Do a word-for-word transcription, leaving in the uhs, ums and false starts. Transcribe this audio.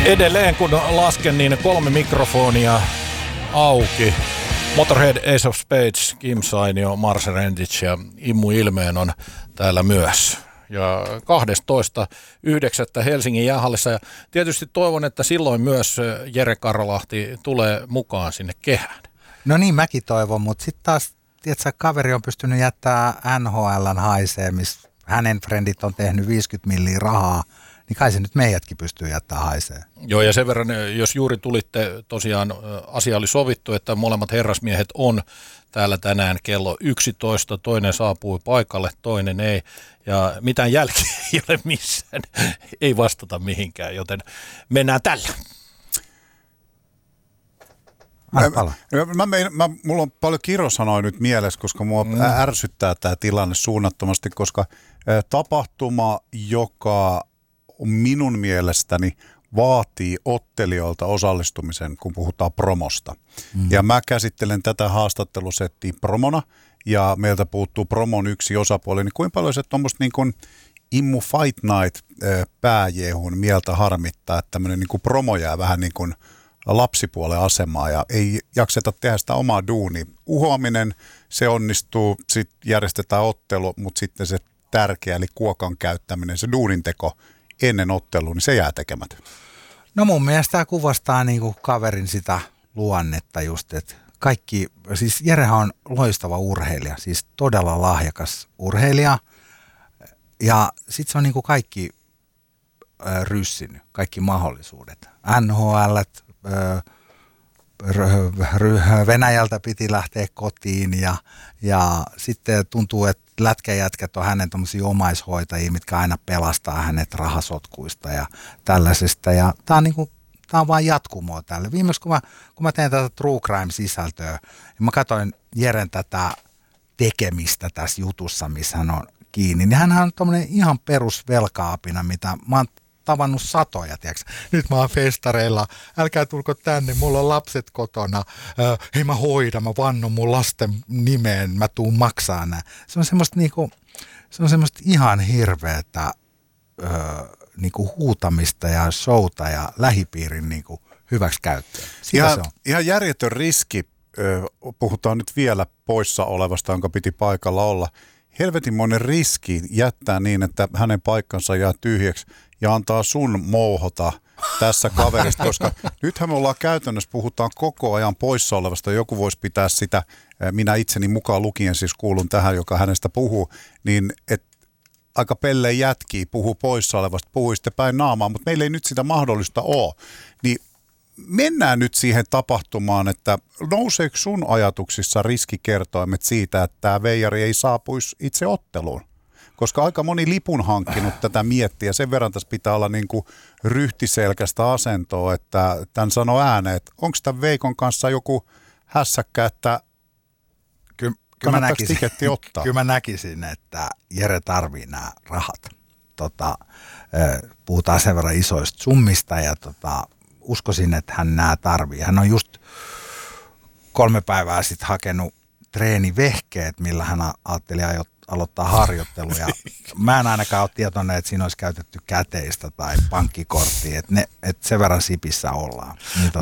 Edelleen kun lasken, niin kolme mikrofonia auki. Motorhead, Ace of Spades, Kim Sainio, Mars Rendich ja Immu Ilmeen on täällä myös. Ja kahdestoista yhdeksättä Helsingin jäähallissa. Ja tietysti toivon, että silloin myös Jere Karolahti tulee mukaan sinne kehään. No niin, mäkin toivon, mutta sitten taas, tiedätkö, kaveri on pystynyt jättämään N H L:n haisee, missä hänen frendit on tehnyt viisikymmentä milliä rahaa. Niin kai se nyt meidätkin pystyy jättämään haisee. Joo, ja sen verran, jos juuri tulitte, tosiaan asia oli sovittu, että molemmat herrasmiehet on täällä tänään kello yksitoista. Toinen saapui paikalle, toinen ei. Ja mitään jälkeä ei ole missään. Ei vastata mihinkään, joten mennään tällä. Mä, mä, mä, mä, mulla on paljon kirosanoja nyt mielessä, koska mua mm. ärsyttää tämä tilanne suunnattomasti, koska ä, tapahtuma, joka minun mielestäni vaatii ottelijoilta osallistumisen, kun puhutaan promosta. Mm. Ja mä käsittelen tätä haastattelusettiä promona, ja meiltä puuttuu promon yksi osapuoli, niin kuinka paljon se tuommoista niin kuin Immu Fight Night pääjehun mieltä harmittaa, että tämmöinen niin kuin promo jää vähän niin kuin lapsipuolen asemaa ja ei jakseta tehdä sitä omaa duunia. Uhoaminen, se onnistuu, sitten järjestetään ottelu, mutta sitten se tärkeä, eli kuokan käyttäminen, se duuninteko ennen ottelua, niin se jää tekemättä. No mun mielestä tämä kuvastaa niinku kaverin sitä luonnetta just, että kaikki, siis Jerehän on loistava urheilija, siis todella lahjakas urheilija ja sitten se on niinku kaikki äh, ryssinyt, kaikki mahdollisuudet. N H L, äh, Venäjältä piti lähteä kotiin ja, ja sitten tuntuu, että lätkäjätkät on hänen tommosia omaishoitajia, mitkä aina pelastaa hänet rahasotkuista ja tällaisesta. Ja tää on, niinku, tää on vaan jatkumoa tälle. Viimeksi kun mä, kun mä tein tätä True Crime-sisältöä, niin mä katsoin Jeren tätä tekemistä tässä jutussa, missä hän on kiinni. Niin hänhän on tommonen ihan perusvelkaapina, mitä mä oon tavannut satoja, tiiäks. Nyt mä oon festareilla, älkää tulko tänne, mulla on lapset kotona, äh, hei mä hoidan, mä vannon mun lasten nimeen, mä tuun maksaa nää. Se on semmoista niinku, se on semmoista ihan hirveetä äh, niinku huutamista ja showta ja lähipiirin niinku hyväksi käyttöä. Ihan, se on. Ihan järjetön riski, äh, puhutaan nyt vielä poissa olevasta, jonka piti paikalla olla. Helvetinmoinen riski jättää niin, että hänen paikkansa jää tyhjäksi ja antaa sun mouhota tässä kaverista, koska nythän me ollaan käytännössä, puhutaan koko ajan poissa olevasta, joku voisi pitää sitä, minä itseni mukaan lukien siis kuulun tähän, joka hänestä puhuu, niin että aika pelleen jätkii, puhuu poissa olevasta, puhuu sitten päin naamaa, mutta meillä ei nyt sitä mahdollista ole, niin mennään nyt siihen tapahtumaan, että nouseeko sun ajatuksissa riskikertoimet siitä, että tämä veijari ei saapuisi itse otteluun? Koska aika moni lipun hankkinut tätä miettiä. Sen verran tässä pitää olla niin kuin ryhtiselkästä asentoa, että tämän sanoo ääneen, että onko tämän Veikon kanssa joku hässäkkä, että Ky- kyllä, mä näkisin, tiketti ottaa? Kyllä mä näkisin, että Jere tarvii nämä rahat. Tota, puhutaan sen verran isoista summista ja tota, uskoisin, että hän nämä tarvii. Hän on just kolme päivää sitten hakenut treenivehkeet, millä hän ajatteli aloittaa harjoitteluja. Mä en ainakaan ole tietoinen, että siinä olisi käytetty käteistä tai pankkikorttia, että, ne, että sen verran sipissä ollaan. Niin tota...